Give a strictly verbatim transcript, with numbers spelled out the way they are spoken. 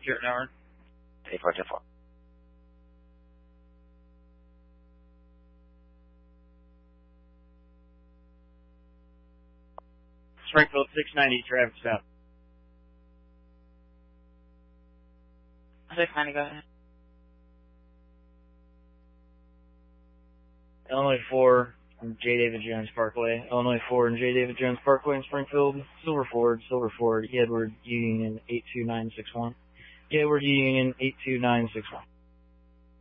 Secure Tower. ten four, ten four. Springfield six ninety, traffic stop. six ninety, go ahead. Illinois four, J. David Jones Parkway. Illinois four and J. David Jones Parkway in Springfield. Silver Ford, Silver Ford, Edward Union eight two nine six one. Edward Union eight two nine six one.